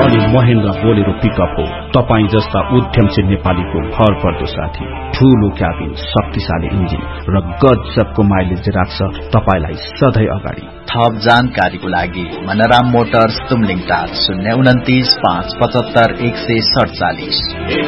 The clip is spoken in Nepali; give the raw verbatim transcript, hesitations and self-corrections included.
पनि महेन्द्र बोलेरो पिकअप हो। तपाई जस्ता उद्यमशील नेपालीको भर पर्दो साथी। ठूलो क्याबिन, शक्तिशाली इन्जिन र गजबको माइलेज राख्छ तपाईलाई सधैँ अगाडि। थप जानकारीको लागि मनराम मोटर्स तुमलिङ टार शून्य उन्तिस पाँच पचहत्तर एक सय सडचालिस।